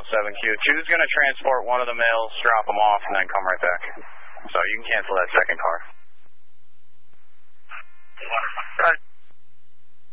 7Q. Choose going to transport one of the males, drop them off, and then come right back. So you can cancel that second car.